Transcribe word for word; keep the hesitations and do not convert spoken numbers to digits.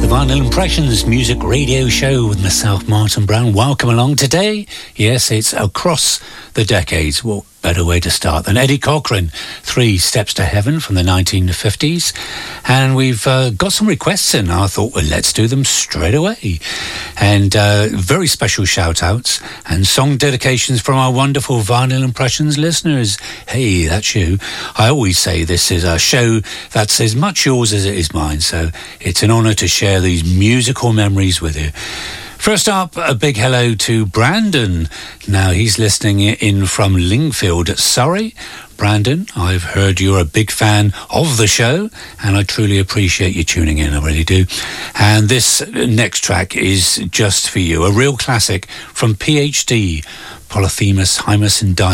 Vinyl Impressions music radio show with myself, Martin Brown. Welcome along today. Yes, it's across the decades. What better way to start than Eddie Cochran, Three Steps to Heaven from the nineteen fifties. And we've uh, got some requests in. I thought, well, let's do them straight away. And uh, very special shout-outs and song dedications from our wonderful Vinyl Impressions listeners. Hey, that's you. I always say this is a show that's as much yours as it is mine, so it's an honour to share these musical memories with you. First up, a big hello to Brandon. Now, he's listening in from Lingfield, Surrey. Brandon, I've heard you're a big fan of the show, and I truly appreciate you tuning in, I really do. And this next track is just for you, a real classic from P H D, Polyphemus, Hymus and Dionysus.